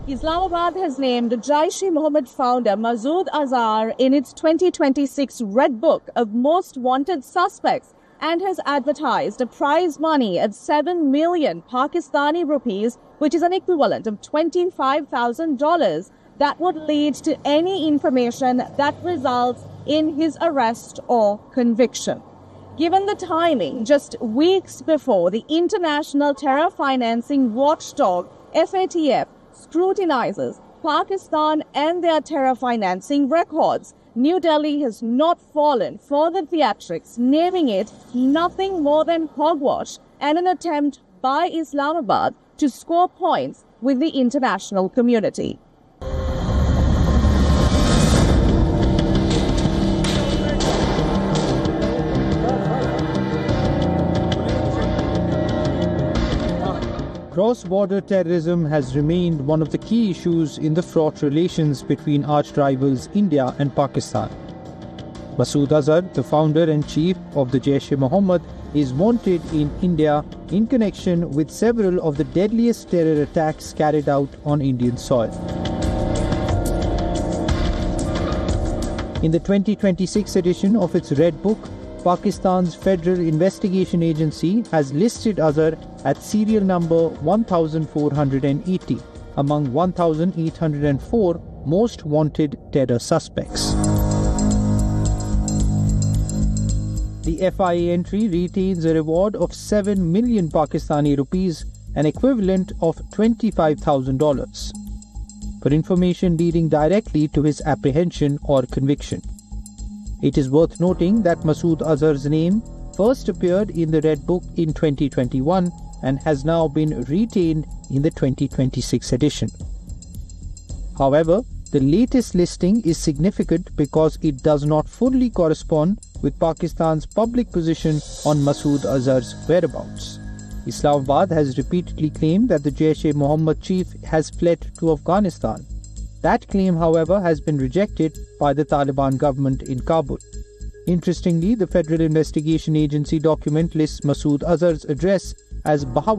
Islamabad has named Jaish-e-Mohammed founder Masood Azhar in its 2026 Red Book of Most Wanted Suspects and has advertised a prize money of 7 million Pakistani rupees, which is an equivalent of $25,000, that would lead to any information that results in his arrest or conviction. Given the timing, just weeks before the International Terror Financing Watchdog, FATF, scrutinizes Pakistan and their terror financing records, New Delhi has not fallen for the theatrics, naming it nothing more than hogwash and an attempt by Islamabad to score points with the international community. Cross-border terrorism has remained one of the key issues in the fraught relations between arch-rivals India and Pakistan. Masood Azhar, the founder and chief of the Jaish-e-Mohammed, is wanted in India in connection with several of the deadliest terror attacks carried out on Indian soil. In the 2026 edition of its Red Book, Pakistan's Federal Investigation Agency has listed Azhar at serial number 1480 among 1804 most wanted terror suspects. The FIA entry retains a reward of 7 million Pakistani rupees, an equivalent of $25,000, for information leading directly to his apprehension or conviction. It is worth noting that Masood Azhar's name first appeared in the Red Book in 2021 and has now been retained in the 2026 edition. However, the latest listing is significant because it does not fully correspond with Pakistan's public position on Masood Azhar's whereabouts. Islamabad has repeatedly claimed that the Jaish-e-Mohammed chief has fled to Afghanistan. That claim, however, has been rejected by the Taliban government in Kabul. Interestingly, the Federal Investigation Agency document lists Masood Azhar's address as Bahawalpur.